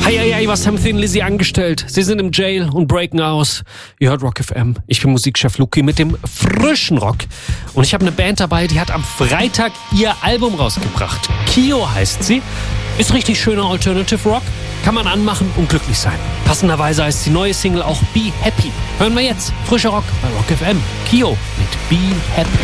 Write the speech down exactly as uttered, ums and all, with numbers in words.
Heieiei, was haben Thin Lizzy angestellt? Sie sind im Jail und breaken aus. Ihr hört Rock F M. Ich bin Musikchef Luki mit dem frischen Rock. Und ich habe eine Band dabei, die hat am Freitag ihr Album rausgebracht. Kio heißt sie. Ist richtig schöner Alternative Rock. Kann man anmachen und glücklich sein. Passenderweise heißt die neue Single auch Be Happy. Hören wir jetzt. Frischer Rock bei Rock F M. Kio mit Be Happy.